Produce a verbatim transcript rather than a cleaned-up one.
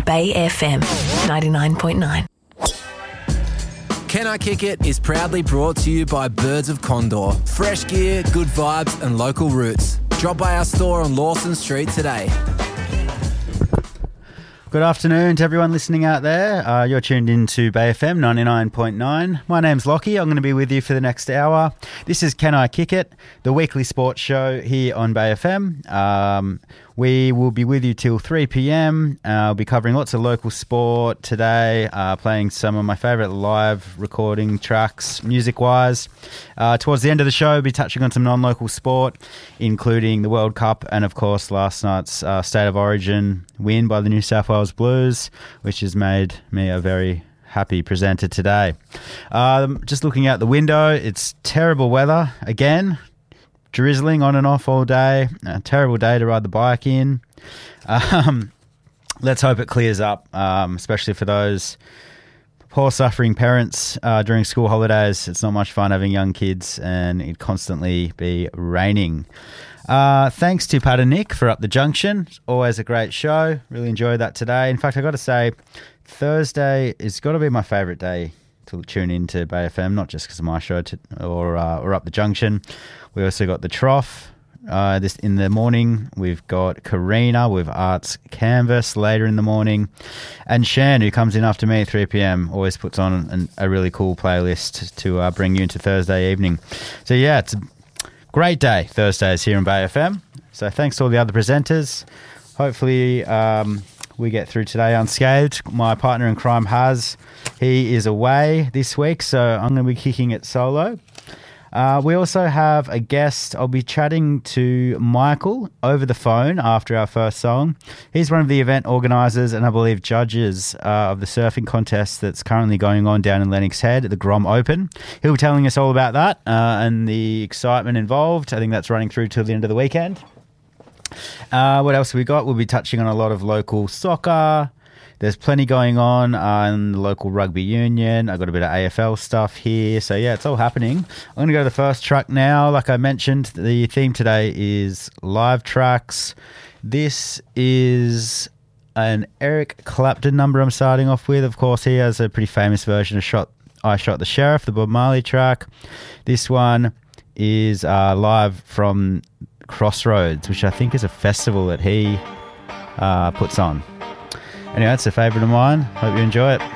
Bay F M ninety-nine point nine. Can I Kick It is proudly brought to you by Birds of Condor. Fresh gear, good vibes and local roots. Drop by our store on Lawson Street today. Good afternoon to everyone listening out there. Uh, you're tuned in to Bay F M ninety-nine point nine. My name's Lockie. I'm going to be with you for the next hour. This is Can I Kick It, the weekly sports show here on Bay F M. Um, we will be with you till three p.m. Uh, I'll be covering lots of local sport today, uh, playing some of my favourite live recording tracks, music-wise. Uh, towards the end of the show, we'll be touching on some non-local sport, including the World Cup and, of course, last night's uh, State of Origin win by the New South Wales Blues, which has made me a very happy presenter today. Um, just looking out the window, it's terrible weather again. Drizzling on and off all day. A terrible day to ride the bike in. Um, let's hope it clears up, um, especially for those poor suffering parents uh, during school holidays. It's not much fun having young kids and it constantly be raining. Uh, thanks to Pat and Nick for Up the Junction. It's always a great show. Really enjoyed that today. In fact, I got to say, Thursday is got to be my favourite day to tune into Bay F M, not just because of my show to, or uh, or Up the Junction. We also got the Trough uh, this in the morning. We've got Karina with Arts Canvas later in the morning, and Shan, who comes in after me at three p.m, always puts on an, a really cool playlist to uh, bring you into Thursday evening. So yeah, it's a great day Thursdays here in Bay F M. So thanks to all the other presenters. Hopefully um, we get through today unscathed. My partner in crime has. He is away this week, so I'm going to be kicking it solo. Uh, we also have a guest. I'll be chatting to Michael over the phone after our first song. He's one of the event organisers and I believe judges uh, of the surfing contest that's currently going on down in Lennox Head at the Grom Open. He'll be telling us all about that uh, and the excitement involved. I think that's running through till the end of the weekend. Uh, what else have we got? We'll be touching on a lot of local soccer. There's plenty going on uh, in the local rugby union. I've got a bit of A F L stuff here. So, yeah, it's all happening. I'm going to go to the first track now. Like I mentioned, the theme today is live tracks. This is an Eric Clapton number I'm starting off with. Of course, he has a pretty famous version of Shot, I Shot the Sheriff, the Bob Marley track. This one is uh, live from Crossroads, which I think is a festival that he uh, puts on. Anyway, it's a favourite of mine. Hope you enjoy it.